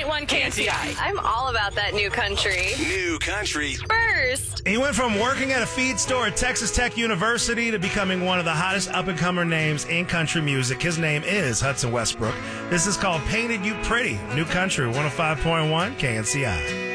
105.1 KNCI. I'm all about that new country. New country. First. He went from working at a feed store at Texas Tech University to becoming one of the hottest up-and-comer names in country music. His name is Hudson Westbrook. This is called Painted You Pretty. New country, 105.1 KNCI.